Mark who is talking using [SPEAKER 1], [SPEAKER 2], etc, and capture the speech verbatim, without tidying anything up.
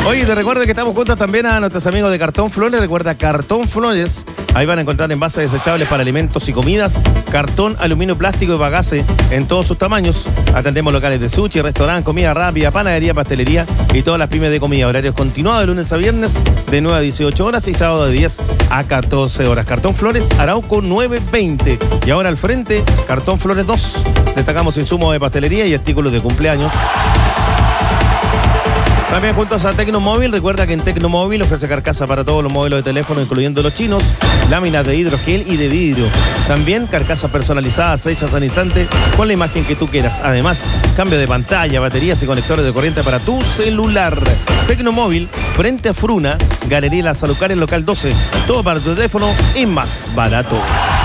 [SPEAKER 1] Oye, te recuerdo que estamos juntos también a nuestros amigos de Cartón Flores. Recuerda Cartón Flores. Ahí van a encontrar envases desechables para alimentos y comidas, cartón, aluminio, plástico y bagace en todos sus tamaños. Atendemos locales de sushi, restaurante, comida rápida, panadería, pastelería y todas las pymes de comida. Horarios continuados de lunes a viernes de nueve a dieciocho horas y sábado de diez a catorce horas. Cartón Flores, Arauco nueve veinte. Y ahora al frente, Cartón Flores dos. Destacamos insumos de pastelería y artículos de cumpleaños. También juntos a Tecnomóvil. Recuerda que en Tecnomóvil ofrece carcasa para todos los modelos de teléfono, incluyendo los chinos, láminas de hidrogel y de vidrio. También carcasas personalizadas hechas al instante con la imagen que tú quieras. Además, cambio de pantalla, baterías y conectores de corriente para tu celular. Tecnomóvil, frente a Fruna, Galería La Salucar en local doce. Todo para tu teléfono y más barato.